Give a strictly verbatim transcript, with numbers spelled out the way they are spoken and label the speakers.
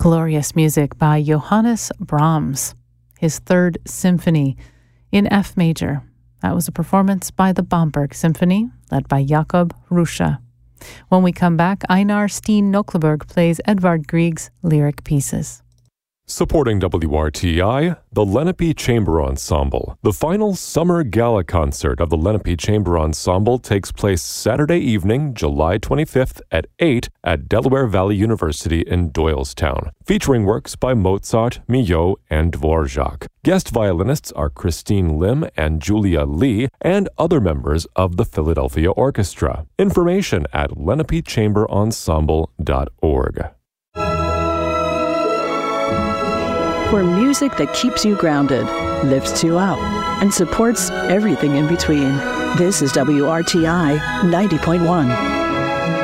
Speaker 1: Glorious music by Johannes Brahms, his third symphony in F major. That was a performance by the Bamberg Symphony, led by Jakob Ruscha. When we come back, Einar Steen Nokleberg plays Edvard Grieg's lyric pieces.
Speaker 2: Supporting W R T I, the Lenape Chamber Ensemble. The final summer gala concert of the Lenape Chamber Ensemble takes place Saturday evening, July twenty-fifth at eight at Delaware Valley University in Doylestown, featuring works by Mozart, Milhaud, and Dvorak. Guest violinists are Christine Lim and Julia Lee, and other members of the Philadelphia Orchestra. Information at lenape chamber ensemble dot org.
Speaker 3: For music that keeps you grounded, lifts you up, and supports everything in between. This is W R T I ninety point one.